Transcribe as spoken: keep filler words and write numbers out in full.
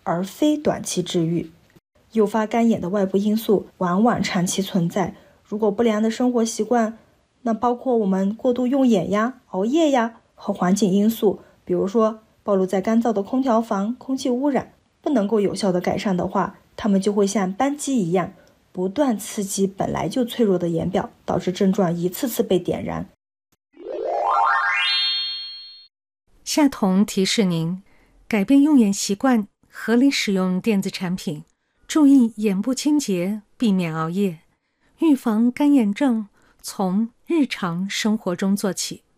而非短期治愈。诱发干眼的外部因素往往长期存在，如果不良的生活习惯，那包括我们过度用眼呀、熬夜呀和环境因素，比如说暴露在干燥的空调房、空气污染，不能够有效的改善的话，它们就会像扳机一样，不断刺激本来就脆弱的眼表，导致症状一次次被点燃。 夏彤提示您，改变用眼习惯，合理使用电子产品，注意眼部清洁，避免熬夜，预防干眼症，从日常生活中做起。